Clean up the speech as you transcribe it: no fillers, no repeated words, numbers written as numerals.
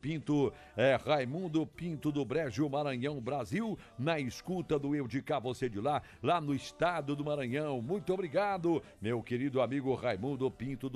Pinto, Raimundo Pinto do Brejo, Maranhão, Brasil, na escuta do Eu de Cá, Você de Lá, lá no estado do Maranhão. Muito obrigado, meu querido amigo Raimundo Pinto do